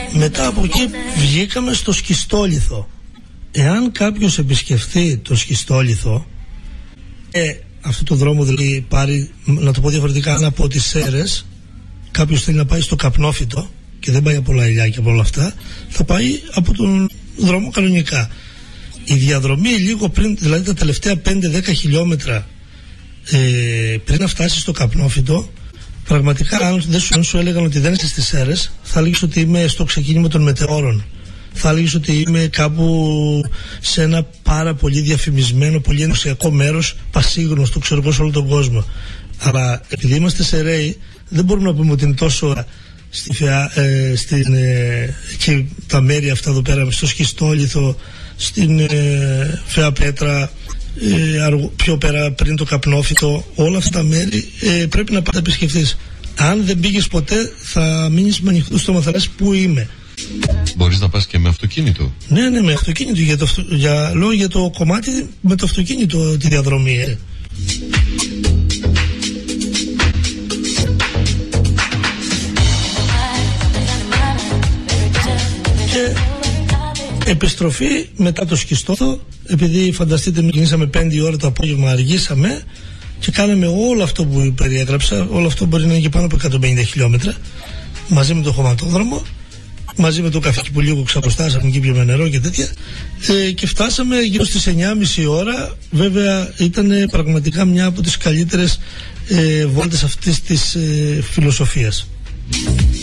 Μετά από εκεί βγήκαμε στο Σχιστόλιθο. Εάν κάποιος επισκεφθεί το Σχιστόλιθο, αυτό το δρόμο δηλαδή πάρει, να το πω διαφορετικά, αν από τις Σέρρες κάποιος θέλει να πάει στο Καπνόφυτο και δεν πάει από Λαϊλιά και από όλα αυτά, θα πάει από τον δρόμο κανονικά. Η διαδρομή λίγο πριν, δηλαδή τα τελευταία 5-10 χιλιόμετρα πριν να φτάσει στο Καπνόφυτο, πραγματικά αν σου έλεγαν ότι δεν είσαι στις Σέρρες, θα έλεγες ότι είμαι στο ξεκίνημα των μετεώρων. Θα έλεγες ότι είμαι κάπου σε ένα πάρα πολύ διαφημισμένο, πολύ ενωσιακό μέρος, πασίγνωστο, ξέρω εγώ, σε όλο τον κόσμο. Αλλά επειδή είμαστε Σεραίοι, δεν μπορούμε να πούμε ότι είναι τόσο στη Φεά, και τα μέρη αυτά εδώ πέρα, στο Σχιστόλιθο, στην Φεά Πέτρα, πιο πέρα πριν το Καπνόφυτο, όλα αυτά τα μέρη πρέπει να τα επισκεφθείς. Αν δεν πήγες ποτέ, θα μείνεις με ανοιχτό στόμα, θα λες πού είμαι. Μπορείς να πας και με αυτοκίνητο? Ναι, με αυτοκίνητο, λόγω για το κομμάτι με το αυτοκίνητο τη διαδρομή. Και επιστροφή μετά το Σχιστόλιθο, επειδή φανταστείτε κινήσαμε 5 ώρα το απόγευμα, αργήσαμε και κάναμε όλο αυτό που περιέγραψα. Όλο αυτό μπορεί να είναι και πάνω από 150 χιλιόμετρα, μαζί με το χωματόδρομο, μαζί με το καφέ που λίγο ξαποστάσαμε και πιούμε νερό και τέτοια, και φτάσαμε γύρω στις 9.30 ώρα. Βέβαια ήταν πραγματικά μια από τις καλύτερες βόλτες αυτής της φιλοσοφίας.